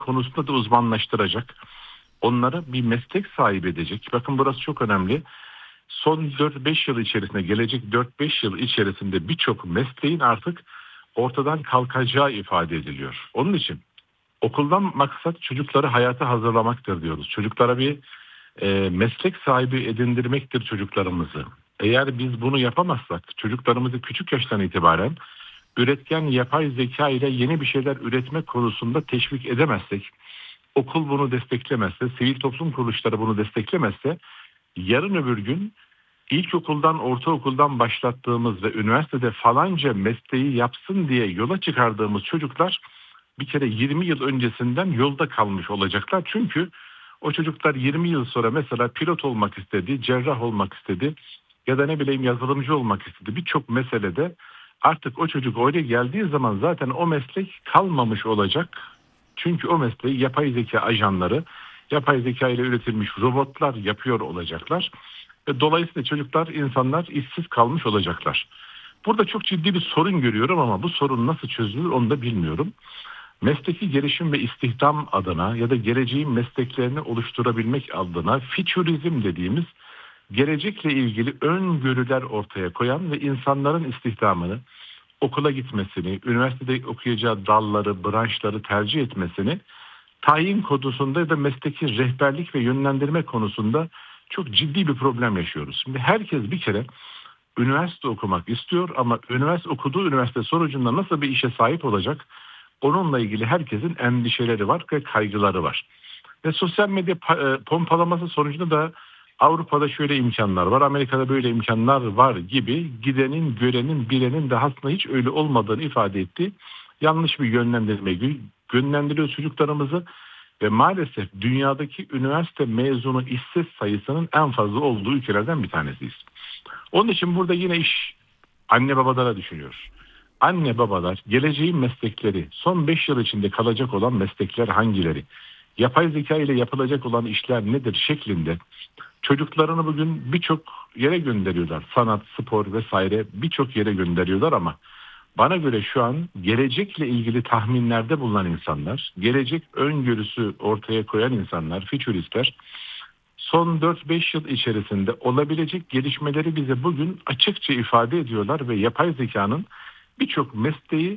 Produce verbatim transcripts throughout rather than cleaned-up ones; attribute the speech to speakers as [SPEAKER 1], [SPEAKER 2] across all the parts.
[SPEAKER 1] konusunda da uzmanlaştıracak. Onları bir meslek sahibi edecek. Bakın burası çok önemli. Son dört beş yıl içerisinde, gelecek dört beş yıl içerisinde birçok mesleğin artık ortadan kalkacağı ifade ediliyor. Onun için okuldan maksat çocukları hayata hazırlamaktır diyoruz. Çocuklara bir e, meslek sahibi edindirmektir çocuklarımızı. Eğer biz bunu yapamazsak, çocuklarımızı küçük yaştan itibaren üretken yapay zeka ile yeni bir şeyler üretme konusunda teşvik edemezsek, okul bunu desteklemezse, sivil toplum kuruluşları bunu desteklemezse, yarın öbür gün ilkokuldan, ortaokuldan başlattığımız ve üniversitede falanca mesleği yapsın diye yola çıkardığımız çocuklar bir kere yirmi yıl öncesinden yolda kalmış olacaklar. Çünkü o çocuklar yirmi yıl sonra mesela pilot olmak istedi, cerrah olmak istedi ya da ne bileyim yazılımcı olmak istedi. Birçok meselede artık o çocuk oraya geldiği zaman zaten o meslek kalmamış olacak. Çünkü o mesleği yapay zeka ajanları, yapay zeka ile üretilmiş robotlar yapıyor olacaklar. Ve dolayısıyla çocuklar, insanlar işsiz kalmış olacaklar. Burada çok ciddi bir sorun görüyorum ama bu sorun nasıl çözülür onu da bilmiyorum. Mesleki gelişim ve istihdam adına ya da geleceğin mesleklerini oluşturabilmek adına futurizm dediğimiz gelecekle ilgili öngörüler ortaya koyan ve insanların istihdamını, okula gitmesini, üniversitede okuyacağı dalları, branşları tercih etmesini tayin konusunda ya da mesleki rehberlik ve yönlendirme konusunda çok ciddi bir problem yaşıyoruz. Şimdi herkes bir kere üniversite okumak istiyor ama üniversite okuduğu üniversite sonucunda nasıl bir işe sahip olacak? Onunla ilgili herkesin endişeleri var ve kaygıları var. Ve sosyal medya pompalaması sonucunda da Avrupa'da şöyle imkanlar var, Amerika'da böyle imkanlar var gibi gidenin, görenin, bilenin de aslında hiç öyle olmadığını ifade etti. Yanlış bir yönlendirme yönlendiriyor çocuklarımızı ve maalesef dünyadaki üniversite mezunu işsiz sayısının en fazla olduğu ülkelerden bir tanesiyiz. Onun için burada yine iş anne babalara düşünüyor. Anne babalar geleceğin meslekleri, son beş yıl içinde kalacak olan meslekler hangileri? Yapay zeka ile yapılacak olan işler nedir şeklinde çocuklarını bugün birçok yere gönderiyorlar. Sanat, spor vesaire birçok yere gönderiyorlar ama bana göre şu an gelecekle ilgili tahminlerde bulunan insanlar, gelecek öngörüsü ortaya koyan insanlar, fütüristler son dört beş yıl içerisinde olabilecek gelişmeleri bize bugün açıkça ifade ediyorlar ve yapay zekanın birçok mesleği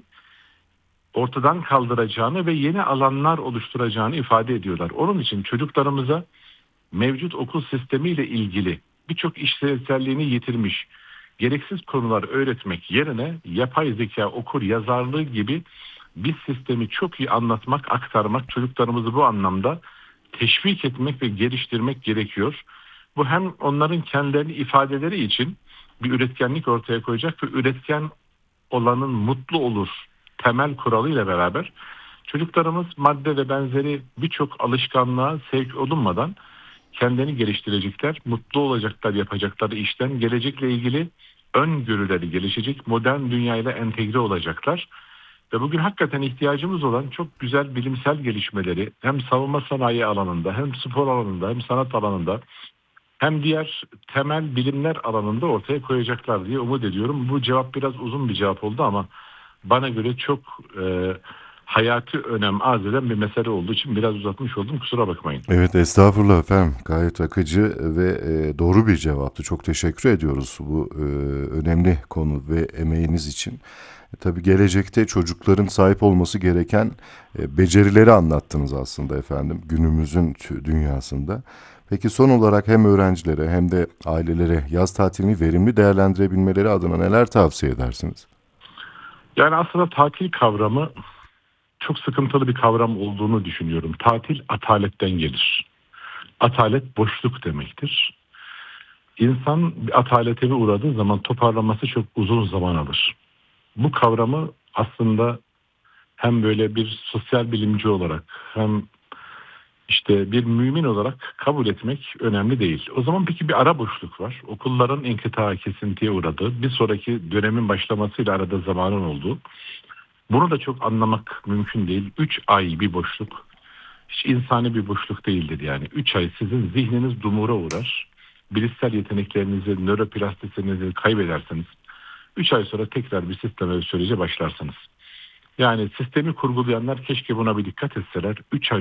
[SPEAKER 1] ortadan kaldıracağını ve yeni alanlar oluşturacağını ifade ediyorlar. Onun için çocuklarımıza mevcut okul sistemiyle ilgili birçok işlevselliğini yitirmiş gereksiz konular öğretmek yerine yapay zeka, okur yazarlığı gibi bir sistemi çok iyi anlatmak, aktarmak, çocuklarımızı bu anlamda teşvik etmek ve geliştirmek gerekiyor. Bu hem onların kendilerini ifadeleri için bir üretkenlik ortaya koyacak ve üretken olanın mutlu olur temel kuralıyla beraber çocuklarımız madde ve benzeri birçok alışkanlığa sevk olunmadan kendini geliştirecekler, mutlu olacaklar yapacakları işten, gelecekle ilgili öngörüleri gelişecek, modern dünyayla entegre olacaklar. Ve bugün hakikaten ihtiyacımız olan çok güzel bilimsel gelişmeleri hem savunma sanayi alanında, hem spor alanında, hem sanat alanında, hem diğer temel bilimler alanında ortaya koyacaklar diye umut ediyorum. Bu cevap biraz uzun bir cevap oldu ama bana göre çok e, hayati önem arz eden bir mesele olduğu için biraz uzatmış oldum. Kusura bakmayın.
[SPEAKER 2] Evet, estağfurullah efendim. Gayet akıcı ve e, doğru bir cevaptı. Çok teşekkür ediyoruz bu e, önemli konu ve emeğiniz için. E, tabii gelecekte çocukların sahip olması gereken e, becerileri anlattınız aslında efendim günümüzün tü- dünyasında. Peki son olarak hem öğrencilere hem de ailelere yaz tatilini verimli değerlendirebilmeleri adına neler tavsiye edersiniz?
[SPEAKER 1] Yani aslında tatil kavramı çok sıkıntılı bir kavram olduğunu düşünüyorum. Tatil ataletten gelir. Atalet boşluk demektir. İnsan bir atalete bir uğradığı zaman toparlaması çok uzun zaman alır. Bu kavramı aslında hem böyle bir sosyal bilimci olarak hem işte bir mümin olarak kabul etmek önemli değil. O zaman peki bir ara boşluk var. Okulların inkıta kesintiye uğradığı, bir sonraki dönemin başlamasıyla arada zamanın olduğu. Bunu da çok anlamak mümkün değil. Üç ay bir boşluk hiç insani bir boşluk değildir yani. Üç ay sizin zihniniz dumura uğrar. Bilişsel yeteneklerinizi, nöroplastisinizi kaybedersiniz. Üç ay sonra tekrar bir sisteme ve sürece başlarsınız. Yani sistemi kurgulayanlar keşke buna bir dikkat etseler. Üç ay